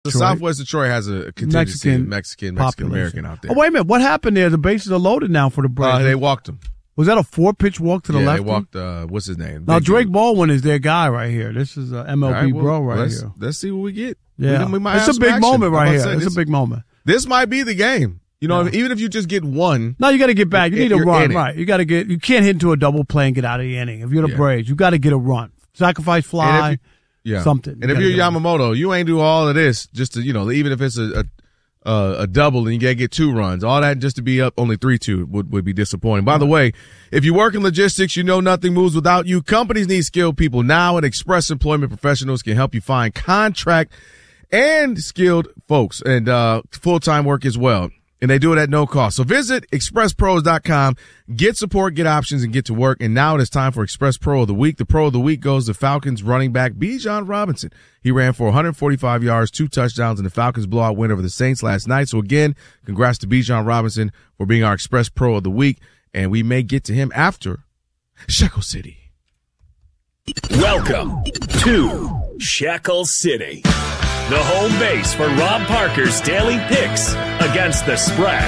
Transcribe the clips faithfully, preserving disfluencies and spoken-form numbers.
The Detroit. Southwest Detroit has a contingency Mexican of Mexican, Mexican American out there. Oh, wait a minute. What happened there? The bases are loaded now for the Braves. Uh, they walked him. Was that a four-pitch walk to the yeah, left? they walked, uh, what's his name? Now, Big Drake dude. Baldwin is their guy right here. This is a M L B All right, well, bro right let's, here. Let's see what we get. Yeah. We, we might it's have a big some moment action. right I'm here. about to say, It's this, a big moment. This might be the game. You know, Yeah. even if you just get one. No, you got to get back. You need a You're run, in it. right? You got to get. You can't hit into a double play and get out of the inning. If you're the Yeah. Braves, you got to get a run. Sacrifice fly, you, yeah. something. And You if gotta you're get a run. Yamamoto, you ain't do all of this just to, you know, even if it's a a, a, a double and you gotta get two runs, all that just to be up only three two would, would be disappointing. By the way, if you work in logistics, you know nothing moves without you. Companies need skilled people now, and Express Employment Professionals can help you find contract and skilled folks and uh full-time work as well. And they do it at no cost. So visit express pros dot com, get support, get options, and get to work. And now it is time for Express Pro of the Week. The Pro of the Week goes to Falcons running back Bijan Robinson. He ran for one hundred forty-five yards, two touchdowns, and the Falcons blowout win over the Saints last night. So again, congrats to Bijan Robinson for being our Express Pro of the Week. And we may get to him after Shackle City. Welcome to Shackle City, the home base for Rob Parker's daily picks against the spread.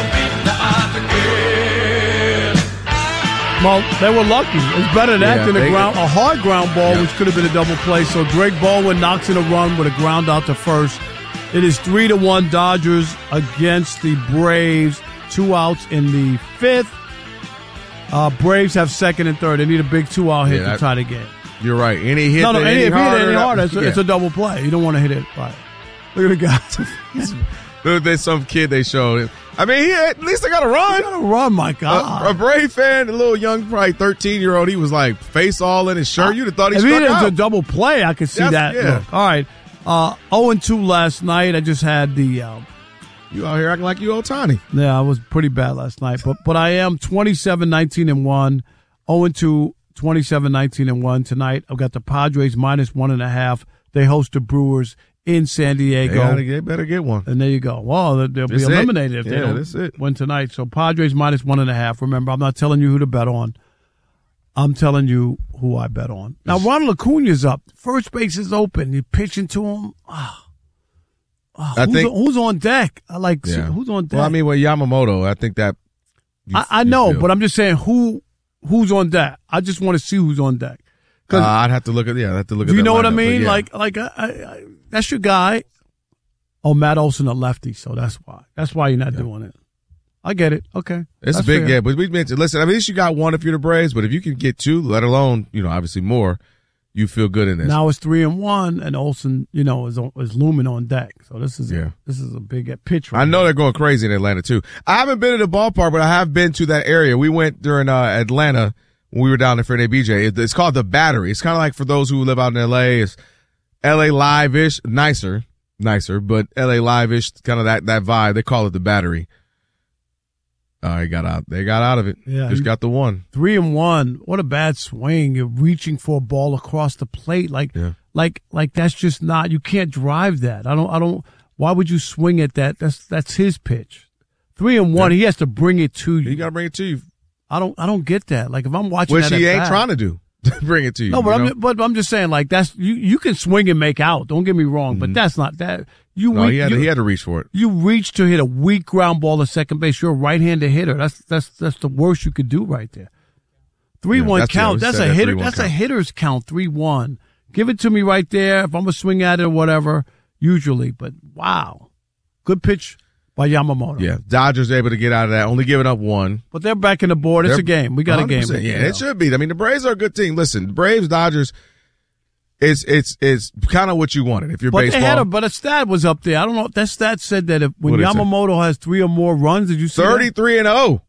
Well, they were lucky. It's better that Yeah, than a they- ground, a hard ground ball, Yeah. which could have been a double play. So Drake Baldwin knocks in a run with a ground out to first. It is three to one Dodgers against the Braves. Two outs in the fifth. Uh, Braves have second and third. They need a big two out hit Yeah, to that- tie the game. You're right. Any hit No, no, that any, any if you hit harder, it any that- harder, it's a, yeah. it's a double play. You don't want to hit it right. Look at the guy. Look, there's some kid they showed. I mean, he at least they got to run. Gotta run, my God. A, a Brave fan, a little young, probably thirteen-year-old, he was like face all in his shirt. You'd have thought he if struck it was out. a double play, I could see That's- that. yeah. Look. All right. Uh, oh and two last night. I just had the. Uh, You out here acting like you Ohtani. yeah, I was pretty bad last night, but but I am twenty-seven, nineteen, and one. oh and two, twenty-seven, nineteen, and one tonight. I've got the Padres minus one and a half. They host the Brewers in San Diego. They, gotta get, better get one. And there you go. Well, they'll, they'll be That's it. eliminated if they Yeah, don't that's it. win tonight. So Padres minus one and a half. Remember, I'm not telling you who to bet on. I'm telling you who I bet on. Now, Ronald Acuna's up. First base is open. You're pitching to him. Oh, oh, I who's, think- who's on deck? I like Yeah. who's on deck. Well, I mean, with Yamamoto, I think that. you- I, I you know, feel. but I'm just saying who who's on deck. I just want to see who's on deck. Uh, I'd have to look at yeah, I'd have to look at. Do you that know what I lineup, but mean? yeah. Like, like I, I, I, that's your guy. Oh, Matt Olson, a lefty, so that's why. That's why you're not Yeah. doing it. I get it. Okay, it's That's a big fair. yeah, but we mentioned. Listen, I mean, at least you got one if you're the Braves, but if you can get two, let alone you know, obviously more, you feel good in this. Now it's three and one, and Olson, you know, is on- is looming on deck. So this is Yeah. a, this is a big pitch. Right I know here. they're going crazy in Atlanta too. I haven't been to the ballpark, but I have been to that area. We went during uh, Atlanta when we were down there for an B J. It, it's called the Battery. It's kind of like for those who live out in L A. It's L A Live-ish, nicer, nicer, but L A Live-ish, kind of that that vibe. They call it the Battery. Uh, they got out. They got out of it. Yeah, Just you- got the one. Three and one. What a bad swing! You're reaching for a ball across the plate, like Yeah. like like that's just not. You can't drive that. I don't. I don't. Why would you swing at that? That's that's his pitch. Three and one. Yeah. He has to bring it to you. You got to bring it to you, I don't. I don't get that. Like if I'm watching, which that he at ain't bat- trying to do. Bring it to you. No, but you I'm know? but I'm just saying like that's you. You can swing and make out. Don't get me wrong, but that's not that. You no, re- he had, you, to, he had to reach for it. you reach to hit a weak ground ball at second base. You're a right-handed hitter. That's that's that's the worst you could do right there. Three Yeah, one that's- count. yeah, we That's said a that hitter. three one That's a count. hitter's count. Three one. Give it to me right there. If I'm gonna swing at it or whatever, usually. But wow, good pitch by Yamamoto. Yeah, Dodgers able to get out of that, only giving up one. But they're back in the board. It's They're a game. We got a game. one hundred percent. Yeah, You know. it should be. I mean, the Braves are a good team. Listen, the Braves, Dodgers, it's it's it's kind of what you wanted. If you're But baseball, they had a, but a stat was up there. I don't know if that stat said that if when What'd it say? Yamamoto has three or more runs, did you see that? thirty-three and oh.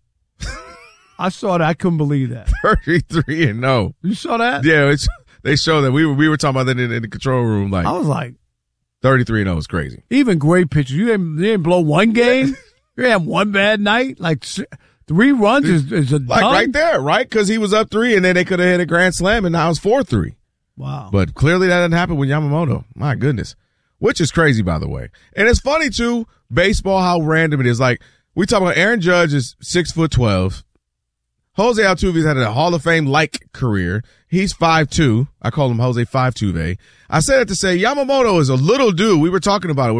I saw that. I couldn't believe that. thirty-three and oh. You saw that? Yeah, it's, they show that we were we were talking about that in, in the control room. Like I was like, thirty-three and oh is crazy. even great pitchers. You didn't, you didn't blow one game. You didn't have one bad night. Like s- three runs is, is a Like done? right there, right? Because he was up three, and then they could have hit a grand slam, and now it's four three. Wow. But clearly that didn't happen with Yamamoto. My goodness. Which is crazy, by the way. And it's funny, too, baseball, how random it is. Like, we talk about Aaron Judge is six foot twelve. Jose Altuve's had a Hall of Fame-like career. He's five two. I call him Jose five two. I said it to say Yamamoto is a little dude. We were talking about it.